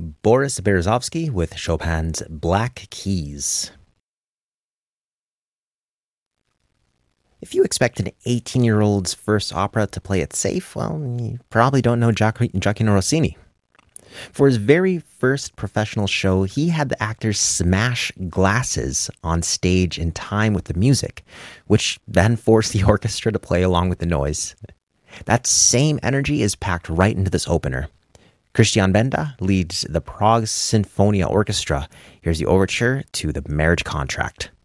Boris Berezovsky with Chopin's Black Keys. If you expect an 18-year-old's first opera to play it safe, well, you probably don't know Gioacchino Rossini. For his very first professional show, he had the actors smash glasses on stage in time with the music, which then forced the orchestra to play along with the noise. That same energy is packed right into this opener. Christian Benda leads the Prague Sinfonia Orchestra. Here's the overture to The Marriage Contract.